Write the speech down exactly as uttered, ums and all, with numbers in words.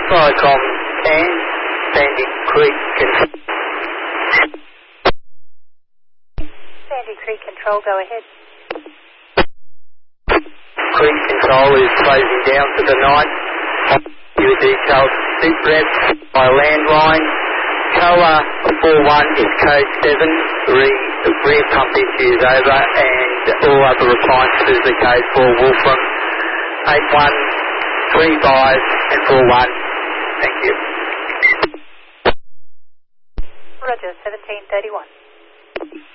Viacom ten, Sandy Creek Control. Sandy Creek Control, go ahead. Creek Control is closing down for the night. Your details, sit reps by landline. Coa four one is code seven, re, rear pump issue is over, and all other appliances are code four. Wolfram eight one, three five and four one. Thank you. Roger, seventeen thirty-one.